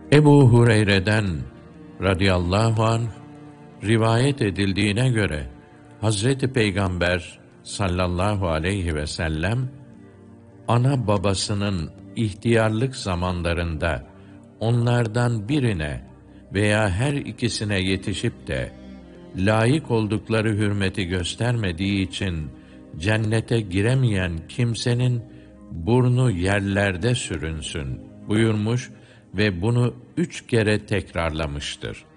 Ebu Hureyre'den radıyallahu anh rivayet edildiğine göre Hazreti Peygamber sallallahu aleyhi ve sellem ana babasının ihtiyarlık zamanlarında onlardan birine veya her ikisine yetişip de layık oldukları hürmeti göstermediği için cennete giremeyen kimsenin burnu yerlerde sürünsün buyurmuş ve bunu 3 kere tekrarlamıştır.